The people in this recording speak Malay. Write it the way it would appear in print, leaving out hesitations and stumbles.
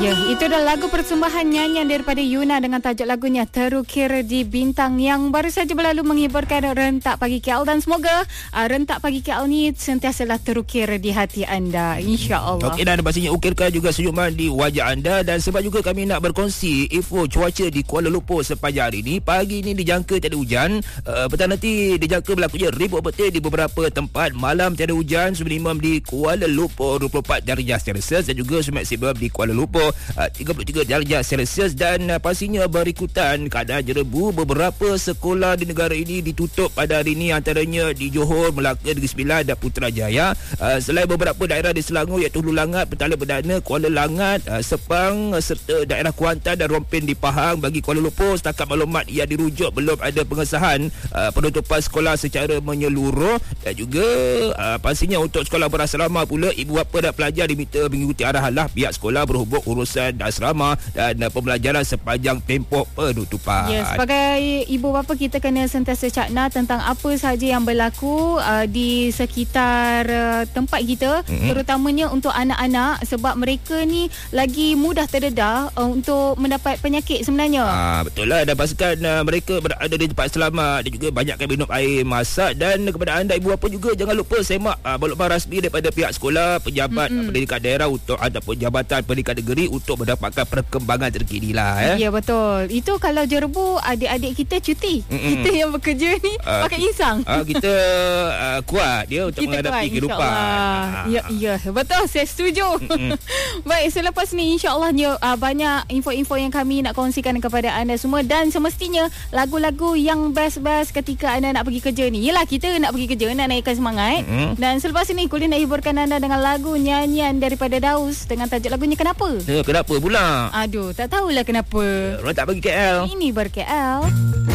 Ya, itu adalah lagu persembahan nyanyian daripada Yuna dengan tajuk lagunya Terukir di Bintang yang baru saja berlalu menghiburkan rentak pagi KL, dan semoga rentak pagi KL ni sentiasalah terukir di hati anda, insya-Allah. Okey, dan pastinya ukirkan juga senyuman di wajah anda, dan sebab juga kami nak berkongsi info cuaca di Kuala Lumpur sepanjang hari ini. Pagi ini dijangka tiada hujan, petang nanti dijangka berlakunya ribut petir di beberapa tempat, malam tiada hujan, suhu minimum di Kuala Lumpur 24 darjah Celsius dan juga suhu maksimum di Kuala Lumpur 33 darjah Celsius, dan pastinya berikutan keadaan jerebu. Beberapa sekolah di negara ini ditutup pada hari ini, antaranya di Johor, Melaka, Negeri Sembilan dan Putrajaya. Selain beberapa daerah di Selangor iaitu Hulu Langat, Petaling Perdana, Kuala Langat, Sepang serta daerah Kuantan dan Rompin di Pahang. Bagi Kuala Lumpur, setakat maklumat yang dirujuk, belum ada pengesahan penutupan sekolah secara menyeluruh, dan juga pastinya untuk sekolah berasrama pula, ibu bapa dan pelajar diminta mengikuti arahanlah pihak sekolah berhubung urusan asrama dan pembelajaran sepanjang tempoh penutupan. Ya, sebagai ibu bapa kita kena sentiasa cakna tentang apa sahaja yang berlaku di sekitar tempat kita, terutamanya untuk anak-anak, sebab mereka ni lagi mudah terdedah untuk mendapat penyakit sebenarnya. Betul lah, dan pastikan mereka berada di tempat selamat dan juga banyakkan minum air masak. Dan kepada anda ibu bapa juga, jangan lupa semak maklumat rasmi daripada pihak sekolah, pejabat pendidikan daerah untuk ataupun jabatan pendidikan negeri untuk mendapatkan perkembangan terkini lah. Ya, betul. Itu kalau jerebu adik-adik kita cuti. Kita yang bekerja ni pakai insang. Kita kuat dia untuk kita menghadapi kehidupan. Ya, betul, saya setuju. Baik, selepas ni insya-Allah banyak info-info yang kami nak kongsikan kepada anda semua, dan semestinya lagu-lagu yang best-best ketika anda nak pergi kerja ni. Yelah, kita nak pergi kerja, nak naikkan semangat. Dan selepas ini Kulin nak hiburkan anda dengan lagu nyanyian daripada Daus dengan tajuk lagunya Kenapa? Kenapa pula? Aduh, tak tahulah kenapa. Orang tak pergi KL. Ini ber KL.